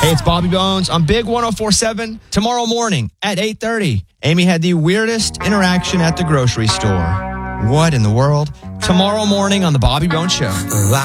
Hey, it's Bobby Bones on Big 104.7. Tomorrow morning at 8:30, Amy had the weirdest interaction at the grocery store. What in the world? Tomorrow morning on the Bobby Bones Show.